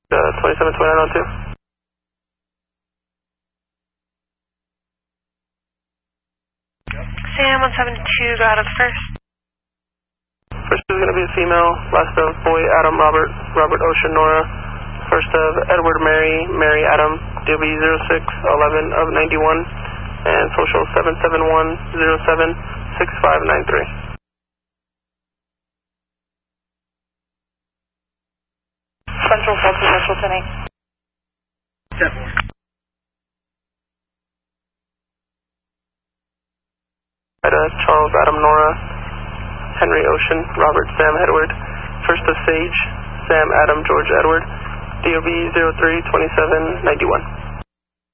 272902. Sam 172, go out of the first. First is going to be a female, last of boy Adam Robert, Robert Ocean Nora, first of Edward Mary, Mary Adam, DOB 0611 of 91, and social 771076593. Central Delta Central 10-8. 10-4. Charles Adam Nora, Henry Ocean, Robert Sam Edward, first of Sage, Sam Adam George Edward, DOB 032791.